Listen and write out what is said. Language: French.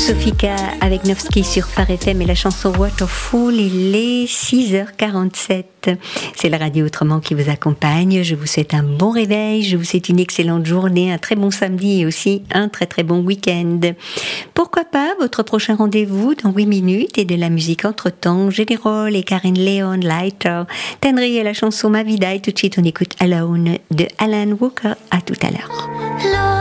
Sofika avec Novski sur Phare FM et la chanson Waterfall. Il est 6h47. C'est la radio Autrement qui vous accompagne. Je vous souhaite un bon réveil, je vous souhaite une excellente journée, un très bon samedi et aussi un très très bon week-end. Pourquoi pas votre prochain rendez-vous dans 8 minutes et de la musique entre-temps. Générol et Karen Leon, Lighter, Tenry et la chanson Ma Vida. Et tout de suite on écoute Alone de Alan Walker. À tout à l'heure.